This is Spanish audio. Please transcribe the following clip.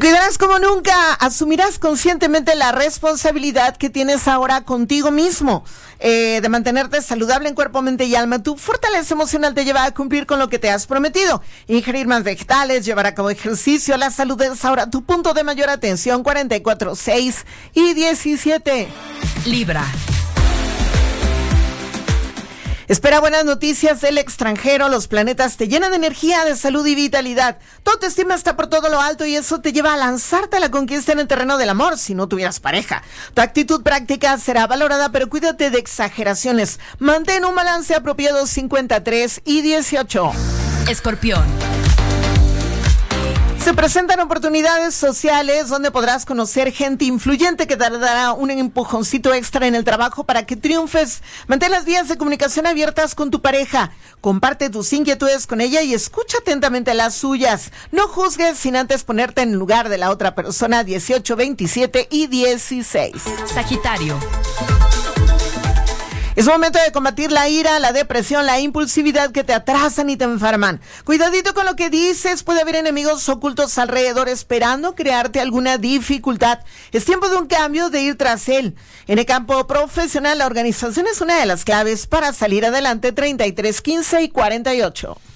cuidarás como nunca, asumirás conscientemente la responsabilidad que tienes ahora contigo mismo, de mantenerte saludable en cuerpo, mente y alma. Tu fortaleza emocional te lleva a cumplir con lo que te has prometido. Ingerir más vegetales, llevar a cabo ejercicio. La salud es ahora tu punto de mayor atención. 44, 6 y 17. Libra. Espera buenas noticias del extranjero. Los planetas te llenan de energía, de salud y vitalidad. Tu autoestima está por todo lo alto y eso te lleva a lanzarte a la conquista en el terreno del amor si no tuvieras pareja. Tu actitud práctica será valorada, pero cuídate de exageraciones. Mantén un balance apropiado. 53 y 18. Escorpión. Se presentan oportunidades sociales donde podrás conocer gente influyente que te dará un empujoncito extra en el trabajo para que triunfes. Mantén las vías de comunicación abiertas con tu pareja. Comparte tus inquietudes con ella y escucha atentamente las suyas. No juzgues sin antes ponerte en el lugar de la otra persona. 18, 27 y 16. Sagitario. Es momento de combatir la ira, la depresión, la impulsividad que te atrasan y te enferman. Cuidadito con lo que dices, puede haber enemigos ocultos alrededor esperando crearte alguna dificultad. Es tiempo de un cambio, de ir tras él. En el campo profesional, la organización es una de las claves para salir adelante. 33, 15 y 48.